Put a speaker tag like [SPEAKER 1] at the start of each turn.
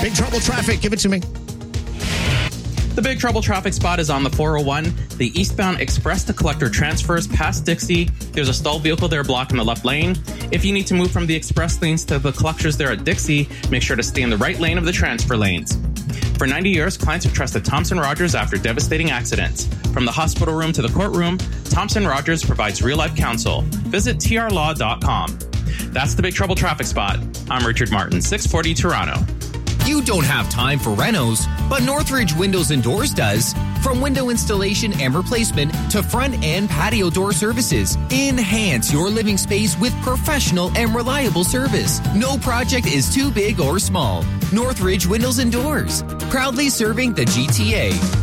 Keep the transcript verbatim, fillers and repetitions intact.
[SPEAKER 1] Big Trouble traffic. Give it to me.
[SPEAKER 2] The Big Trouble traffic spot is on the four oh one. The eastbound express to collector transfers past Dixie. There's a stalled vehicle there blocking the left lane. If you need to move from the express lanes to the collectors there at Dixie, make sure to stay in the right lane of the transfer lanes. For ninety years, clients have trusted Thompson Rogers after devastating accidents. From the hospital room to the courtroom, Thompson Rogers provides real-life counsel. Visit T R law dot com. That's the Big Trouble traffic spot. I'm Richard Martin, six forty Toronto.
[SPEAKER 3] You don't have time for renos, but Northridge Windows and Doors does. From window installation and replacement to front and patio door services, enhance your living space with professional and reliable service. No project is too big or small. Northridge Windows and Doors, proudly serving the G T A.